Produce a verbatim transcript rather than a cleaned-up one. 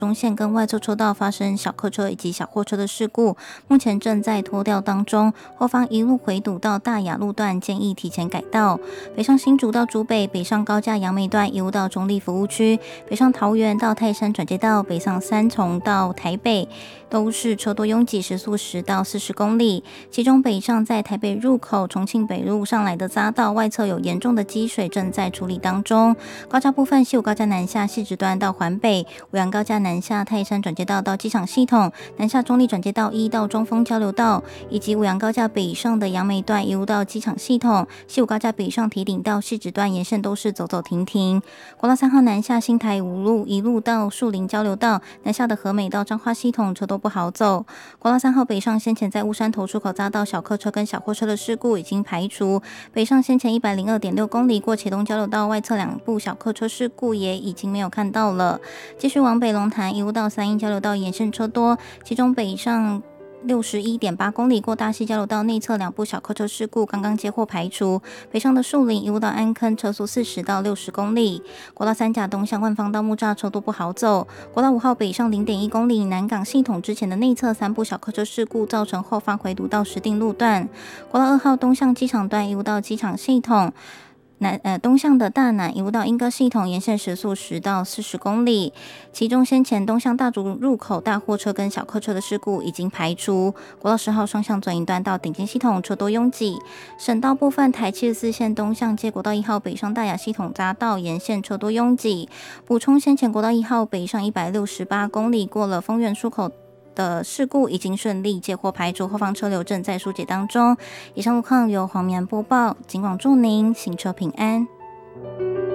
中线跟外侧车道发生小客车以及小货车的事故，目前正在拖吊当中，后方一路回堵到大雅路段，建议提前改道。北上新竹到竹北，北上高架杨梅段一路到中立服务区，北上桃园到泰山转接道，北上三重到台北都是车多拥挤，时速十到四十公里。其中北上在台北入口重庆北路上来的匝道外侧有严重的积水，正在处理当中。高架部分，西武高架南下汐止段到环北，五杨高架南下泰山转接道到机场系统，南下中立转接道一到中丰交流道，以及五杨高架北上的杨梅段一路到机场系统，西武高架北上提顶到汐止段沿线都是走走停停。国道三号南下新台五路一路到树林交流道，南下的和美到彰化系统车都不好走。国道三号北上先前在乌山头出口匝道小客车跟小货车的事故已经排除，北上先前 一百零二点六公里过茄东交流道外侧两部小客车事故也已经没有看到了。继续往北龙潭一路到三鹰交流道沿线车多，其中北上六十一点八公里过大溪交流道内侧两部小客车事故刚刚接获排除，北上的树林一路到安坑车速四十到六十公里。国道三甲东向万方到木栅车多不好走，国道五号北上 零点一公里南港系统之前的内侧三部小客车事故造成后方回堵到石碇路段。国道二号东向机场段一路到机场系统，南呃东向的大南一路到莺歌系统，沿线时速十到四十公里。其中先前东向大竹入口大货车跟小客车的事故已经排除。国道十号双向转营段到顶尖系统车多拥挤。省道部分，台七十四线东向接国道一号北上大雅系统匝道沿线车多拥挤。补充先前国道一号北上一百六十八公里过了丰原出口的事故已经顺利接获排除，后方车流正在疏解当中。以上路况由黄明安播报，警广祝您行车平安。